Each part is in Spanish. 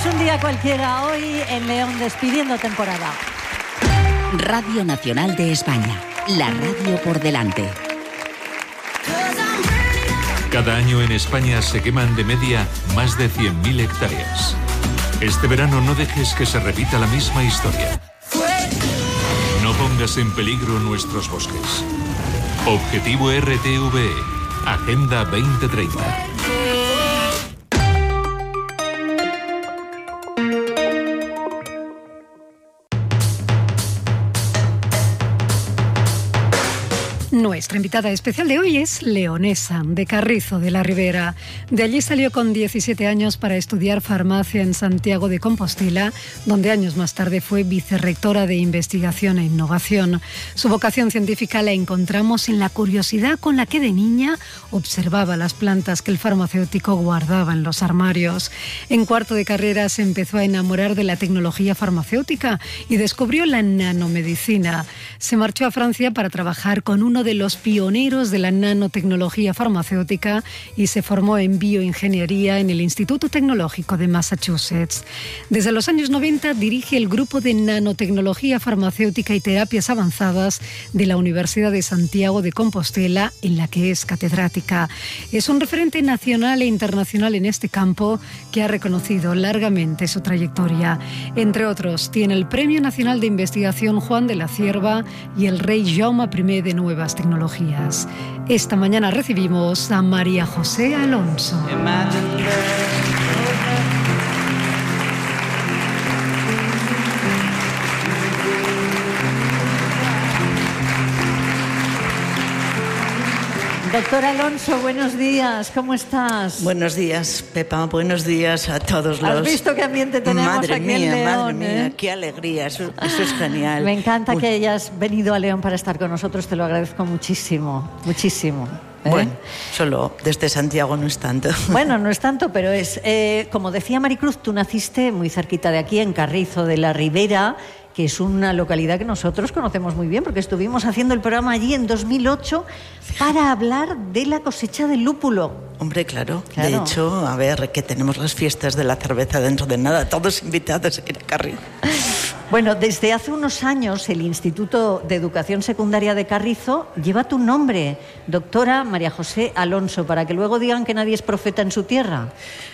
es un día cualquiera hoy en León despidiendo temporada. Radio Nacional de España, la radio por delante. Cada año en España se queman de media más de 100.000 hectáreas. Este verano no dejes que se repita la misma historia. No pongas en peligro nuestros bosques. Objetivo RTVE, Agenda 2030. Nuestra invitada especial de hoy es leonesa, de Carrizo de la Ribera. De allí salió con 17 años para estudiar farmacia en Santiago de Compostela, donde años más tarde fue vicerrectora de Investigación e Innovación. Su vocación científica la encontramos en la curiosidad con la que de niña observaba las plantas que el farmacéutico guardaba en los armarios. En cuarto de carrera se empezó a enamorar de la tecnología farmacéutica y descubrió la nanomedicina. Se marchó a Francia para trabajar con uno de los pioneros de la nanotecnología farmacéutica y se formó en bioingeniería en el Instituto Tecnológico de Massachusetts. Desde los años 90 dirige el grupo de nanotecnología farmacéutica y terapias avanzadas de la Universidad de Santiago de Compostela, en la que es catedrática. Es un referente nacional e internacional en este campo que ha reconocido largamente su trayectoria. Entre otros, tiene el Premio Nacional de Investigación Juan de la Cierva y el Rey Jaume I de Nuevas Tecnologías. Esta mañana recibimos a María José Alonso. Doctor Alonso, buenos días, ¿cómo estás? Buenos días, Pepa, buenos días a todos los... ¿Has visto qué ambiente tenemos madre aquí mía, en León? Madre mía, qué alegría, eso es genial. Me encanta que hayas venido a León para estar con nosotros, te lo agradezco muchísimo, muchísimo. Bueno, solo desde Santiago no es tanto. Bueno, no es tanto, pero es... como decía Maricruz, tú naciste muy cerquita de aquí, en Carrizo de la Ribera, que es una localidad que nosotros conocemos muy bien, porque estuvimos haciendo el programa allí en 2008 para hablar de la cosecha del lúpulo. Hombre, claro. De hecho, a ver, que tenemos las fiestas de la cerveza dentro de nada, todos invitados a ir a Carrizo. Bueno, desde hace unos años el Instituto de Educación Secundaria de Carrizo lleva tu nombre, doctora María José Alonso, para que luego digan que nadie es profeta en su tierra.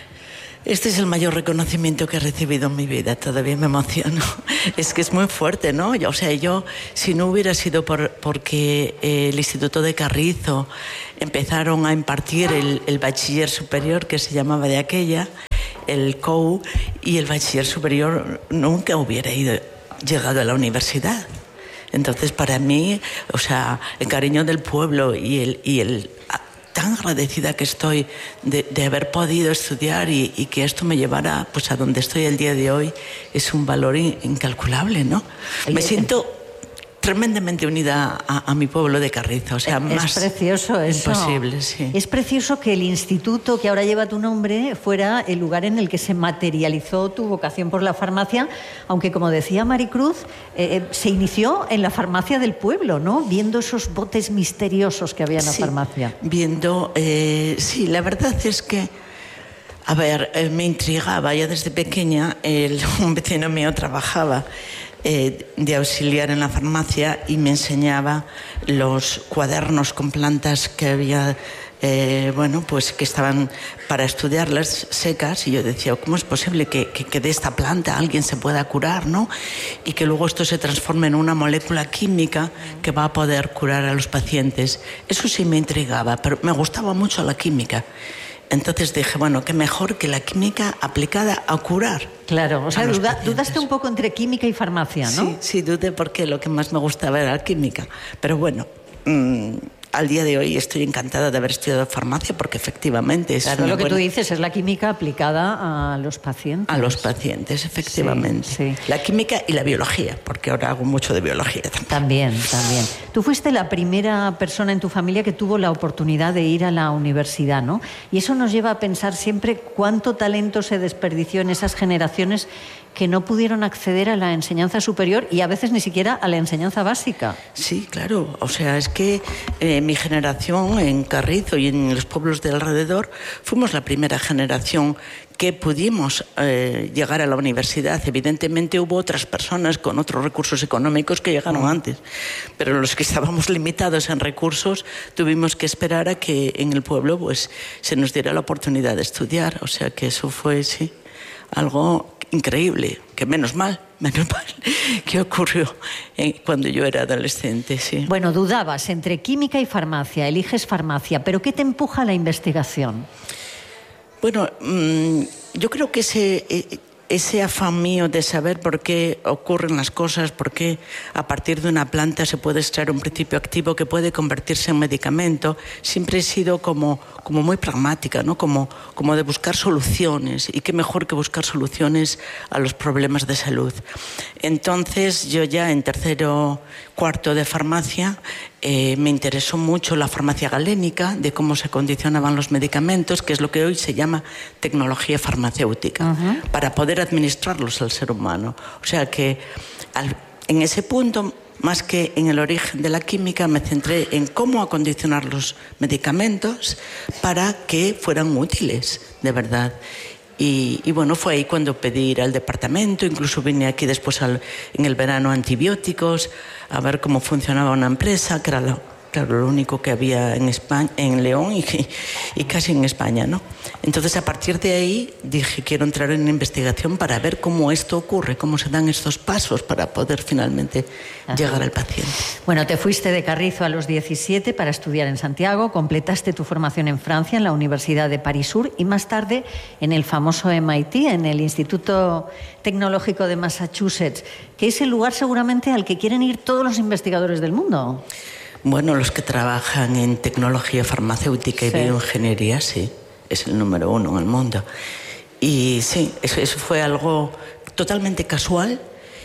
Este es el mayor reconocimiento que he recibido en mi vida, todavía me emociono. Es que es muy fuerte, ¿no? O sea, yo, si no hubiera sido porque el Instituto de Carrizo empezaron a impartir el bachiller superior, que se llamaba de aquella, el COU, y el bachiller superior, nunca hubiera llegado a la universidad. Entonces, para mí, o sea, el cariño del pueblo y el tan agradecida que estoy de haber podido estudiar y que esto me llevara pues a donde estoy el día de hoy, es un valor incalculable, ¿no? Me siento tremendamente unida a mi pueblo de Carrizo, o sea, más precioso eso. Imposible, sí. Es precioso que el instituto que ahora lleva tu nombre fuera el lugar en el que se materializó tu vocación por la farmacia, aunque, como decía Maricruz, se inició en la farmacia del pueblo, ¿no? Viendo esos botes misteriosos que había en la farmacia. Viendo, sí, la verdad es que, a ver, me intrigaba ya desde pequeña, un vecino mío trabajaba de auxiliar en la farmacia y me enseñaba los cuadernos con plantas que había, bueno, pues que estaban para estudiarlas secas, y yo decía, ¿cómo es posible que de esta planta alguien se pueda curar, ¿no? Y que luego esto se transforme en una molécula química que va a poder curar a los pacientes. Eso sí me intrigaba, pero me gustaba mucho la química. Entonces dije, bueno, qué mejor que la química aplicada a curar. Claro, o sea, dudaste un poco entre química y farmacia, ¿no? Sí, dudé porque lo que más me gustaba era la química. Pero bueno, al día de hoy estoy encantada de haber estudiado farmacia porque efectivamente es claro, lo que tú dices es la química aplicada a los pacientes. A los pacientes, efectivamente. Sí. La química y la biología, porque ahora hago mucho de biología también. También. Tú fuiste la primera persona en tu familia que tuvo la oportunidad de ir a la universidad, ¿no? Y eso nos lleva a pensar siempre cuánto talento se desperdició en esas generaciones que no pudieron acceder a la enseñanza superior y a veces ni siquiera a la enseñanza básica. Sí, claro. O sea, es que mi generación en Carrizo y en los pueblos de alrededor fuimos la primera generación que pudimos llegar a la universidad. Evidentemente hubo otras personas con otros recursos económicos que llegaron antes, pero los que estábamos limitados en recursos tuvimos que esperar a que en el pueblo pues se nos diera la oportunidad de estudiar. O sea que eso fue, sí, algo increíble, que menos mal que ocurrió cuando yo era adolescente, sí. Bueno, dudabas entre química y farmacia, eliges farmacia, pero ¿qué te empuja a la investigación? Bueno, yo creo que ese afán mío de saber por qué ocurren las cosas, por qué a partir de una planta se puede extraer un principio activo que puede convertirse en medicamento, siempre he sido como muy pragmática, ¿no? Como de buscar soluciones, y qué mejor que buscar soluciones a los problemas de salud. Entonces yo ya en tercero, cuarto de farmacia me interesó mucho la farmacia galénica, de cómo se condicionaban los medicamentos, que es lo que hoy se llama tecnología farmacéutica, para poder administrarlos al ser humano. O sea que en ese punto, más que en el origen de la química, me centré en cómo acondicionar los medicamentos para que fueran útiles, de verdad. Y bueno, fue ahí cuando pedí ir al departamento, incluso vine aquí después en el verano a antibióticos, a ver cómo funcionaba una empresa, que era lo único que había en España, en León y casi en España, ¿no? Entonces, a partir de ahí dije, quiero entrar en investigación para ver cómo esto ocurre, cómo se dan estos pasos para poder finalmente llegar al paciente. Bueno, te fuiste de Carrizo a los 17 para estudiar en Santiago, completaste tu formación en Francia, en la Universidad de París Sur, y más tarde en el famoso MIT, en el Instituto Tecnológico de Massachusetts, que es el lugar seguramente al que quieren ir todos los investigadores del mundo. Bueno, los que trabajan en tecnología farmacéutica y bioingeniería, sí, es el número 1 en el mundo. Y sí, eso fue algo totalmente casual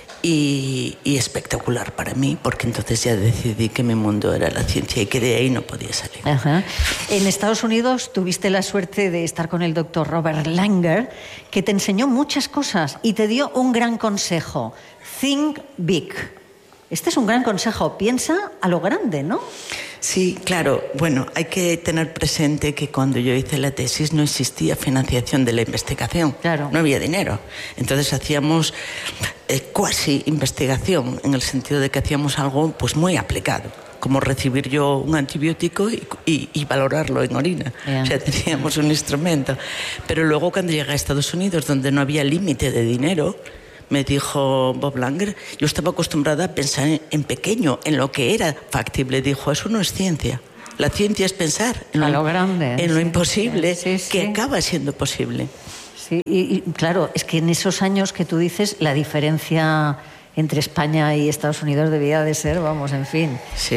y espectacular para mí, porque entonces ya decidí que mi mundo era la ciencia y que de ahí no podía salir. Ajá. En Estados Unidos tuviste la suerte de estar con el doctor Robert Langer, que te enseñó muchas cosas y te dio un gran consejo: think big. Este es un gran consejo, piensa a lo grande, ¿no? Sí, claro. Bueno, hay que tener presente que cuando yo hice la tesis no existía financiación de la investigación. Claro. No había dinero. Entonces hacíamos cuasi investigación, en el sentido de que hacíamos algo pues muy aplicado, como recibir yo un antibiótico y valorarlo en orina. O sea, teníamos un instrumento. Pero luego cuando llegué a Estados Unidos, donde no había límite de dinero, me dijo Bob Langer, yo estaba acostumbrada a pensar en pequeño, en lo que era factible. Dijo, eso no es ciencia. La ciencia es pensar en lo grande, en lo imposible, sí. que acaba siendo posible. Sí, y claro, es que en esos años que tú dices, la diferencia entre España y Estados Unidos debía de ser, vamos, en fin, sí.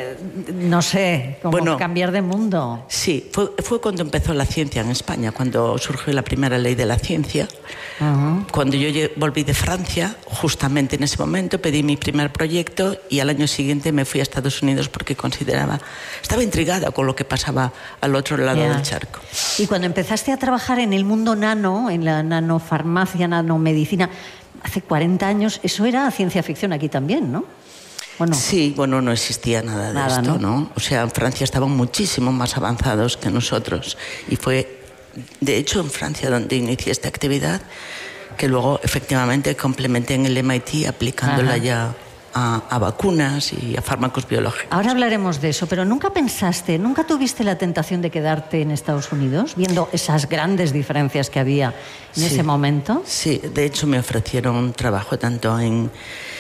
No sé, como cambiar de mundo. Sí, fue cuando empezó la ciencia en España, cuando surgió la primera ley de la ciencia. Cuando yo volví de Francia, justamente en ese momento pedí mi primer proyecto y al año siguiente me fui a Estados Unidos porque estaba intrigada con lo que pasaba al otro lado del charco. Y cuando empezaste a trabajar en el mundo nano, en la nanofarmacia, nanomedicina, hace 40 años, eso era ciencia ficción aquí también, ¿no? ¿O no? Sí, bueno, no existía nada de esto, ¿no? O sea, en Francia estaban muchísimo más avanzados que nosotros. Y fue, de hecho, en Francia donde inicié esta actividad, que luego, efectivamente, complementé en el MIT aplicándola ya a vacunas y a fármacos biológicos. Ahora hablaremos de eso, pero ¿nunca tuviste la tentación de quedarte en Estados Unidos, viendo esas grandes diferencias que había en ese momento? Sí, de hecho me ofrecieron un trabajo tanto en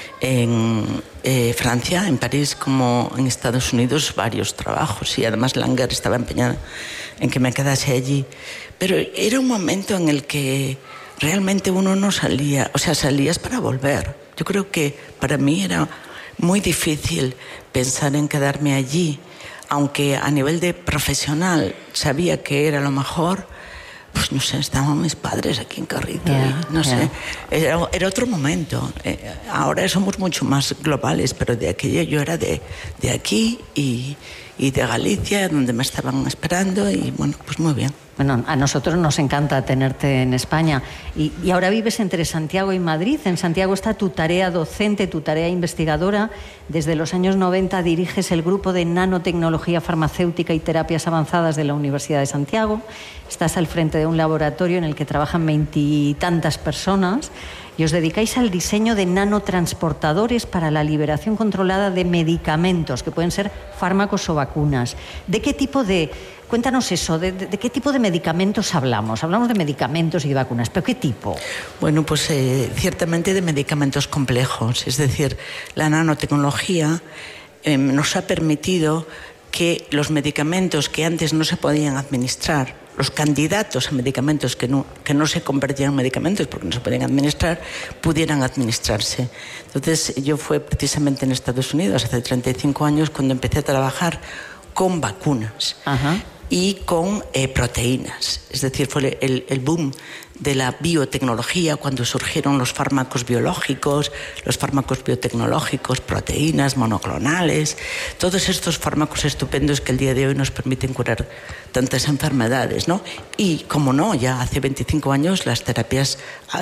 Francia, en París, como en Estados Unidos, varios trabajos, y además Langer estaba empeñado en que me quedase allí. Pero era un momento en el que realmente uno no salía, o sea, salías para volver. Yo creo que para mí era muy difícil pensar en quedarme allí, aunque a nivel de profesional sabía que era lo mejor. Pues no sé, estaban mis padres aquí en Carrizo, no sé, era otro momento. Ahora somos mucho más globales, pero de aquella yo era de aquí y y de Galicia, donde me estaban esperando, y bueno, pues muy bien. Bueno, a nosotros nos encanta tenerte en España. Y ahora vives entre Santiago y Madrid. En Santiago está tu tarea docente, tu tarea investigadora. Desde los años 90 diriges el grupo de nanotecnología farmacéutica y terapias avanzadas de la Universidad de Santiago. Estás al frente de un laboratorio en el que trabajan 20 y tantas personas y os dedicáis al diseño de nanotransportadores para la liberación controlada de medicamentos, que pueden ser fármacos o vacunas. ¿De qué tipo de... Cuéntanos eso, ¿de qué tipo de medicamentos hablamos? Hablamos de medicamentos y de vacunas, ¿pero qué tipo? Bueno, pues ciertamente de medicamentos complejos. Es decir, la nanotecnología nos ha permitido que los medicamentos que antes no se podían administrar, los candidatos a medicamentos que no se convertían en medicamentos porque no se podían administrar, pudieran administrarse. Entonces, yo fue precisamente en Estados Unidos hace 35 años cuando empecé a trabajar con vacunas. Ajá. Y con proteínas. Es decir, fue el boom de la biotecnología cuando surgieron los fármacos biológicos, los fármacos biotecnológicos, proteínas, monoclonales, todos estos fármacos estupendos que el día de hoy nos permiten curar tantas enfermedades, ¿no? Y, como no, ya hace 25 años las terapias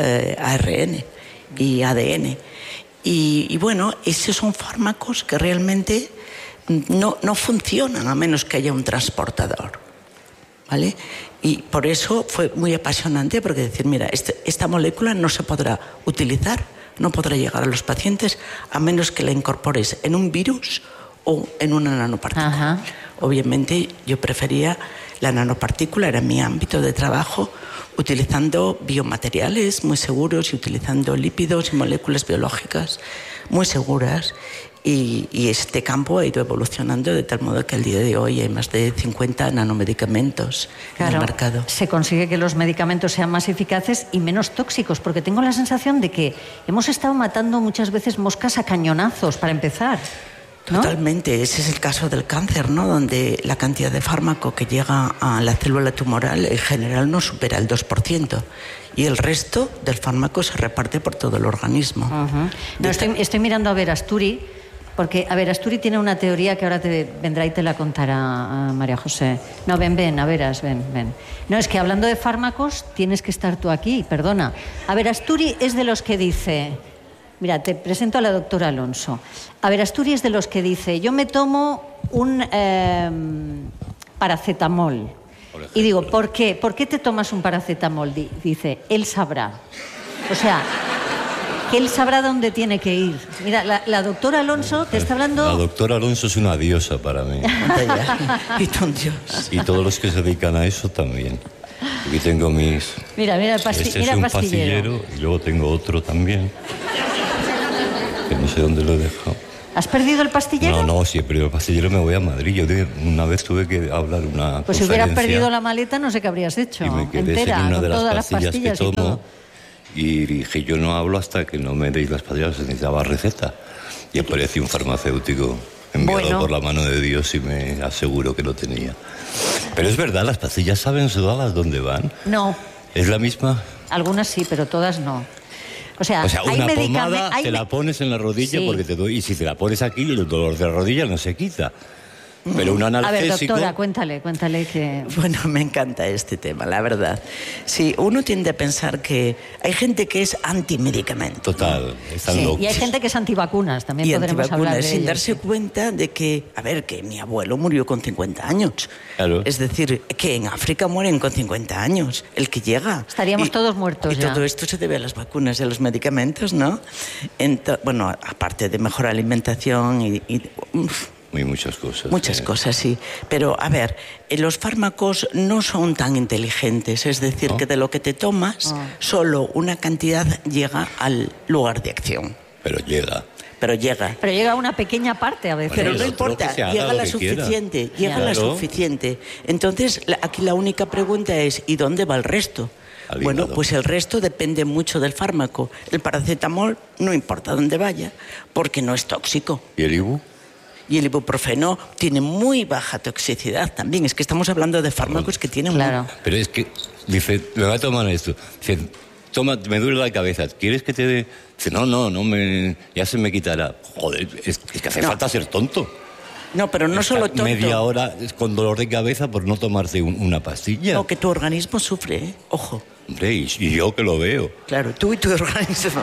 ARN y ADN. Y bueno, esos son fármacos que realmente no funcionan a menos que haya un transportador, ¿vale? Y por eso fue muy apasionante, porque decir, mira, esta molécula no se podrá utilizar, no podrá llegar a los pacientes a menos que la incorpores en un virus o en una nanopartícula. Ajá. Obviamente yo prefería la nanopartícula, era mi ámbito de trabajo, utilizando biomateriales muy seguros y utilizando lípidos y moléculas biológicas muy seguras. Y este campo ha ido evolucionando de tal modo que al día de hoy hay más de 50 nanomedicamentos en el mercado. Se consigue que los medicamentos sean más eficaces y menos tóxicos, porque tengo la sensación de que hemos estado matando muchas veces moscas a cañonazos, para empezar, ¿no? Totalmente. Ese es el caso del cáncer, ¿no? Donde la cantidad de fármaco que llega a la célula tumoral en general no supera el 2%. Y el resto del fármaco se reparte por todo el organismo. Uh-huh. No, estoy mirando a Verasturi, porque, Verasturi tiene una teoría que ahora te vendrá y te la contará María José. No, ven, Averas, ven. No, es que hablando de fármacos tienes que estar tú aquí, perdona. Verasturi es de los que dice... Mira, te presento a la doctora Alonso. Verasturi es de los que dice, yo me tomo un paracetamol. Y digo, ¿por qué? ¿Por qué te tomas un paracetamol? Dice, él sabrá. O sea... que él sabrá dónde tiene que ir. Mira, la doctora Alonso te está hablando... La doctora Alonso es una diosa para mí. Y ton Dios. Y todos los que se dedican a eso también. Aquí tengo mis... Mira, este es un pastillero y luego tengo otro también. Que no sé dónde lo he dejado. ¿Has perdido el pastillero? No, si he perdido el pastillero me voy a Madrid. Yo una vez tuve que hablar una Pues si hubieras perdido la maleta no sé qué habrías hecho. Y me quedé entera, sin una de con las pastillas que tomo. Y dije, yo no hablo hasta que no me deis las pastillas, necesitaba receta. Y apareció un farmacéutico enviado por la mano de Dios y me aseguró que lo tenía. Pero es verdad, ¿las pastillas saben sudadas dónde van? No. ¿Es la misma? Algunas sí, pero todas no. O sea una pomada te la pones en la rodilla porque te duele. Y si te la pones aquí, el dolor de la rodilla no se quita. Pero un analgésico... A ver, doctora, cuéntale que... Bueno, me encanta este tema, la verdad. Sí, uno tiende a pensar que hay gente que es antimedicamento. Total, están locos. Y hay gente que es antivacunas, también podremos hablar de sin ellos, darse cuenta de que, que mi abuelo murió con 50 años. Claro. Es decir, que en África mueren con 50 años, el que llega. Estaríamos todos muertos ya. Y todo esto se debe a las vacunas y a los medicamentos, ¿no? Bueno, aparte de mejor alimentación y muchas cosas. Muchas cosas, sí. Pero, los fármacos no son tan inteligentes. Es decir, que de lo que te tomas, solo una cantidad llega al lugar de acción. Pero llega. Pero llega una pequeña parte a veces. Pero no importa, llega la suficiente. Llega la suficiente. Entonces, aquí la única pregunta es, ¿y dónde va el resto? Bueno, pues el resto depende mucho del fármaco. El paracetamol no importa dónde vaya, porque no es tóxico. ¿Y el ibu? Y el ibuprofeno tiene muy baja toxicidad también. Es que estamos hablando de fármacos que tienen... Claro. Pero es que, dice, me va a tomar esto. Dice, me duele la cabeza. ¿Quieres que te dé...? Dice, no, ya se me quitará. Joder, es que hace falta ser tonto. No, pero no solo tonto. Media hora con dolor de cabeza por no tomarte una pastilla. No, que tu organismo sufre, ¿eh? Ojo. Hombre, y yo que lo veo. Claro, tú y tu organismo.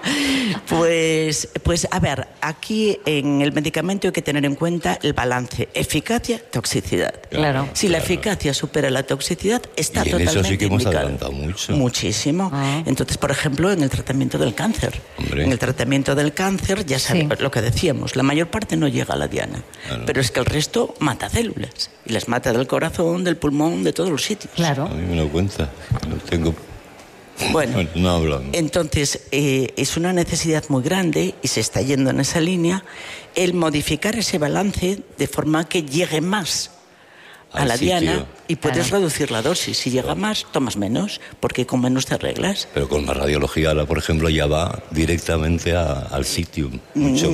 Pues, a ver, aquí en el medicamento hay que tener en cuenta el balance eficacia-toxicidad. Claro. Si la eficacia supera la toxicidad, está y en totalmente eso sí que hemos indicado. adelantado mucho. Muchísimo. Entonces, por ejemplo, en el tratamiento del cáncer. Hombre. En el tratamiento del cáncer, ya sabes lo que decíamos, la mayor parte no llega a la diana. Claro. Pero es que el resto mata células. Y las mata del corazón, del pulmón, de todos los sitios. Claro. A mí me lo cuenta. Lo tengo. Bueno, no hablamos. Entonces es una necesidad muy grande y se está yendo en esa línea el modificar ese balance de forma que llegue más a la diana y puedes reducir la dosis. Si llega más, tomas menos, porque con menos te arreglas. Pero con la radiología, por ejemplo, ya va directamente al sitio. Mucho.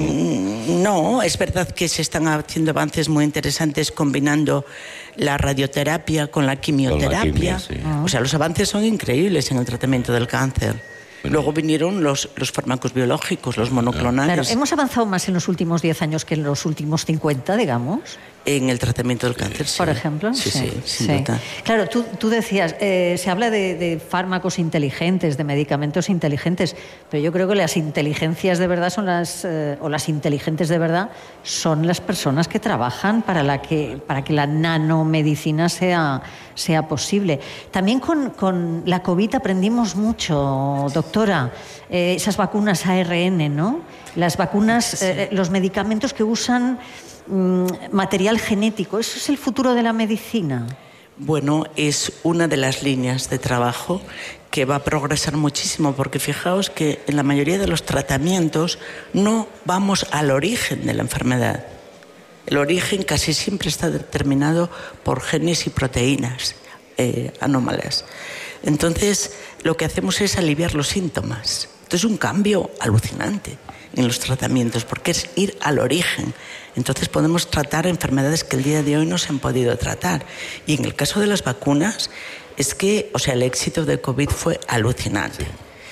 No, es verdad que se están haciendo avances muy interesantes combinando la radioterapia con la quimioterapia. O sea, los avances son increíbles en el tratamiento del cáncer. Luego vinieron los fármacos biológicos, los monoclonales. Claro, hemos avanzado más en los últimos 10 años que en los últimos 50, digamos. En el tratamiento del cáncer, sí. Por ejemplo. Sí, sin duda. Claro, tú decías, se habla de fármacos inteligentes, de medicamentos inteligentes, pero yo creo que las inteligencias de verdad son o las inteligentes de verdad son las personas que trabajan para que la nanomedicina sea posible. También con la COVID aprendimos mucho, doctora, esas vacunas ARN, ¿no? Las vacunas, los medicamentos que usan material genético. ¿Eso es el futuro de la medicina? Bueno, es una de las líneas de trabajo que va a progresar muchísimo, porque fijaos que en la mayoría de los tratamientos no vamos al origen de la enfermedad. El origen casi siempre está determinado por genes y proteínas anómalas. Entonces, lo que hacemos es aliviar los síntomas. Esto es un cambio alucinante en los tratamientos, porque es ir al origen. Entonces podemos tratar enfermedades que el día de hoy no se han podido tratar. Y en el caso de las vacunas, es que, el éxito de COVID fue alucinante.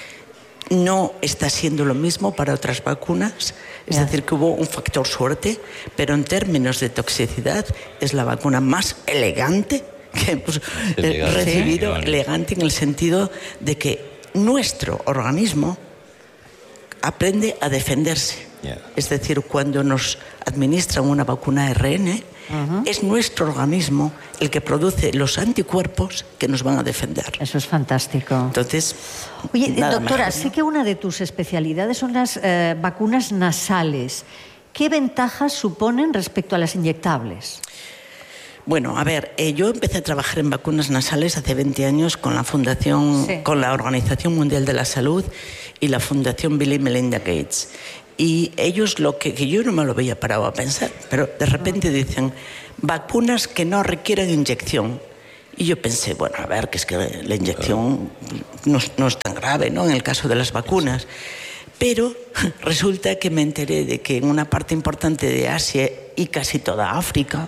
No está siendo lo mismo para otras vacunas, es decir, que hubo un factor suerte, pero en términos de toxicidad es la vacuna más elegante que hemos recibido, elegante en el sentido de que nuestro organismo aprende a defenderse. Es decir, cuando nos administran una vacuna ARN, es nuestro organismo el que produce los anticuerpos que nos van a defender. Eso es fantástico. Entonces, oye, doctora, sé que una de tus especialidades son las vacunas nasales. ¿Qué ventajas suponen respecto a las inyectables? Bueno, a ver, yo empecé a trabajar en vacunas nasales hace 20 años con la Fundación, con la Organización Mundial de la Salud y la Fundación Bill y Melinda Gates. Y ellos que yo no me lo había parado a pensar, pero de repente dicen vacunas que no requieren inyección. Y yo pensé, bueno, a ver, que es que la inyección no es tan grave, ¿no?, en el caso de las vacunas. Pero resulta que me enteré de que en una parte importante de Asia y casi toda África,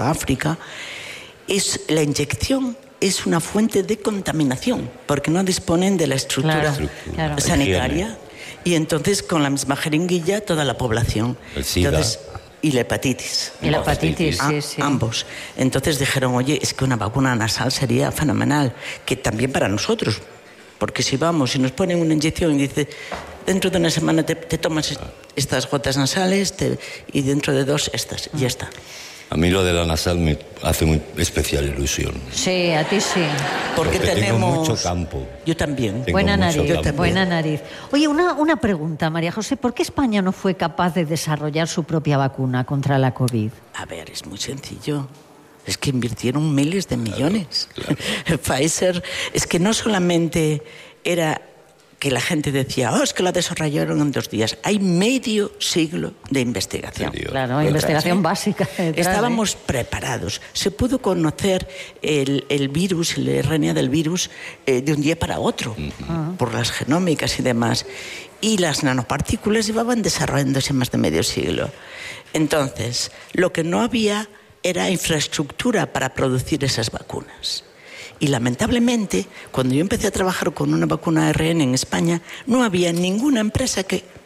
la inyección es una fuente de contaminación, porque no disponen de la estructura sanitaria. Y entonces, con la misma jeringuilla, toda la población. El SIDA. Entonces, y la hepatitis. Y la hepatitis, sí. Ambos. Entonces dijeron, oye, es que una vacuna nasal sería fenomenal, que también para nosotros, porque si vamos y nos ponen una inyección y dice, dentro de una semana te tomas estas gotas nasales y dentro de 2 estas, y ya está. A mí lo de la nasal me hace muy especial ilusión. Sí, a ti sí. Porque tenemos mucho campo. Yo también. Buena nariz. Oye, una pregunta, María José. ¿Por qué España no fue capaz de desarrollar su propia vacuna contra la COVID? A ver, es muy sencillo. Es que invirtieron miles de millones. Claro. Pfizer, es que no solamente era que la gente decía, es que la desarrollaron en 2 días. Hay medio siglo de investigación. Claro, investigación básica. Estábamos preparados. Se pudo conocer el virus, el RNA del virus, de un día para otro, por las genómicas y demás. Y las nanopartículas llevaban desarrollándose más de medio siglo. Entonces, lo que no había era infraestructura para producir esas vacunas. Y lamentablemente, cuando yo empecé a trabajar con una vacuna ARN en España, no había ninguna empresa que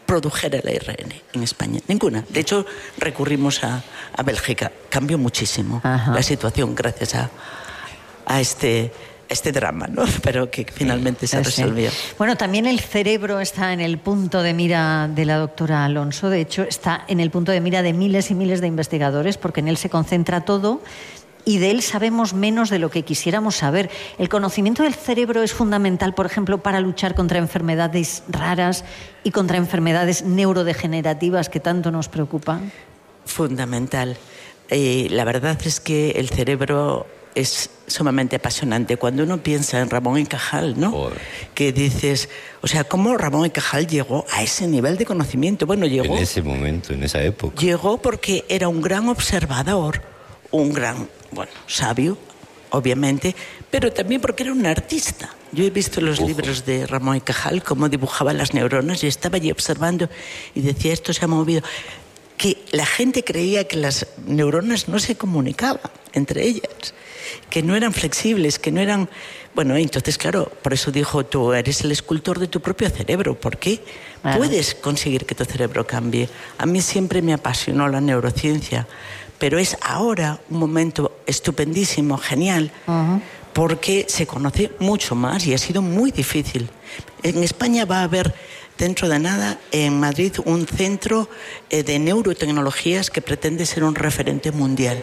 produjera el ARN en España. Ninguna. De hecho, recurrimos a Bélgica. Cambió muchísimo la situación gracias a este drama, ¿no? Pero que finalmente se resolvió. Bueno, también el cerebro está en el punto de mira de la doctora Alonso. De hecho, está en el punto de mira de miles y miles de investigadores, porque en él se concentra todo y de él sabemos menos de lo que quisiéramos saber. El conocimiento del cerebro es fundamental, por ejemplo, para luchar contra enfermedades raras y contra enfermedades neurodegenerativas que tanto nos preocupan. Fundamental. La verdad es que el cerebro es sumamente apasionante. Cuando uno piensa en Ramón y Cajal, ¿no? Joder. Que dices, o sea, ¿cómo Ramón y Cajal llegó a ese nivel de conocimiento? Bueno, llegó... En ese momento, en esa época. Llegó porque era un gran observador, un gran, sabio, obviamente, pero también porque era un artista. Yo he visto los libros de Ramón y Cajal, cómo dibujaba las neuronas, y estaba allí observando y decía, esto se ha movido. Que la gente creía que las neuronas no se comunicaban entre ellas, que no eran flexibles, que no eran... Bueno, entonces, claro, por eso dijo, tú eres el escultor de tu propio cerebro. ¿Por qué? Puedes conseguir que tu cerebro cambie. A mí siempre me apasionó la neurociencia, pero es ahora un momento estupendísimo, genial, porque se conoce mucho más y ha sido muy difícil. En España va a haber... dentro de nada, en Madrid, un centro de neurotecnologías que pretende ser un referente mundial.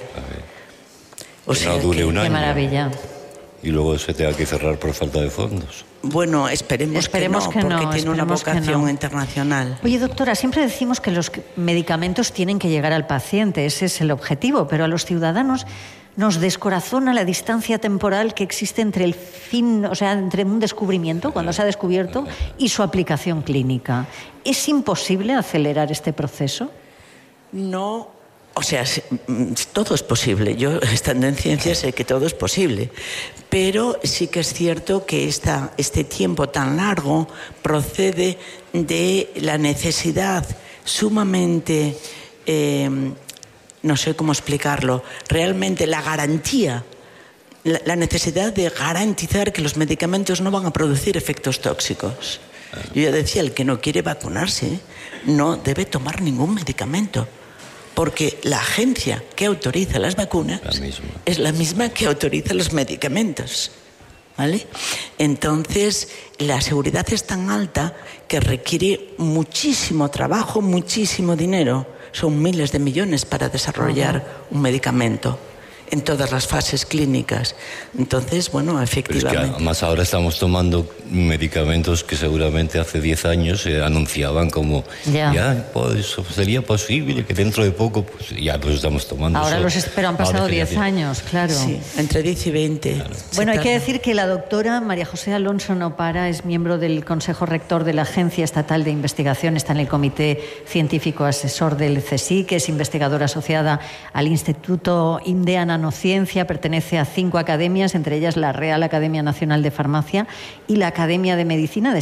O sea, no dure un año. Qué maravilla. Y luego se tenga que cerrar por falta de fondos. Bueno, esperemos que no, porque tiene una vocación internacional. Oye, doctora, siempre decimos que los medicamentos tienen que llegar al paciente, ese es el objetivo, pero a los ciudadanos nos descorazona la distancia temporal que existe entre el fin, o sea, entre un descubrimiento, cuando se ha descubierto, y su aplicación clínica. ¿Es imposible acelerar este proceso? No, o sea, todo es posible. Yo, estando en ciencia, sé que todo es posible. Pero sí que es cierto que este tiempo tan largo procede de la necesidad sumamente... no sé cómo explicarlo, realmente la garantía, la necesidad de garantizar que los medicamentos no van a producir efectos tóxicos. Yo ya decía, el que no quiere vacunarse no debe tomar ningún medicamento, porque la agencia que autoriza las vacunas es la misma que autoriza los medicamentos. ¿Vale? Entonces, la seguridad es tan alta que requiere muchísimo trabajo, muchísimo dinero. Son miles de millones para desarrollar un medicamento en todas las fases clínicas. Entonces, bueno, efectivamente... Pero es que además ahora estamos tomando medicamentos que seguramente hace 10 años se anunciaban como pues, sería posible que dentro de poco pues, ya los estamos tomando. Ahora pero han pasado 10 años, claro. Sí, entre 10 y 20. Claro. Bueno, hay que decir que la doctora María José Alonso Nopara es miembro del Consejo Rector de la Agencia Estatal de Investigación, está en el Comité Científico Asesor del CSIC, es investigadora asociada al Instituto INDEA Nanociencia, pertenece a 5 academias, entre ellas la Real Academia Nacional de Farmacia y la Academia de Medicina de